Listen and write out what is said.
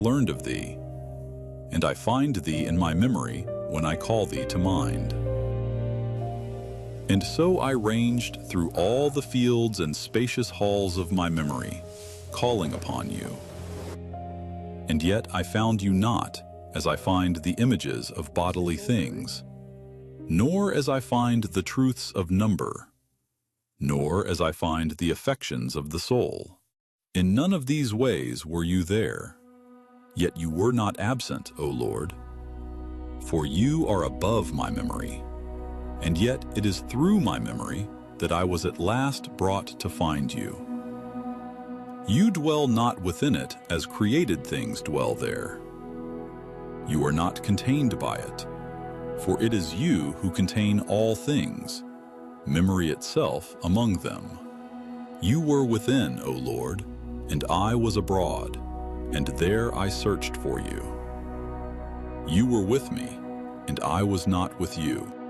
learned of thee, and I find thee in my memory when I call thee to mind. And so I ranged through all the fields and spacious halls of my memory, calling upon you. And yet I found you not, as I find the images of bodily things, nor as I find the truths of number, nor as I find the affections of the soul. In none of these ways were you there, yet you were not absent, O Lord. For you are above my memory, and yet it is through my memory that I was at last brought to find you. You dwell not within it as created things dwell there. You are not contained by it, for it is you who contain all things, memory itself among them. You were within, O Lord, and I was abroad, and there I searched for you. You were with me, and I was not with you.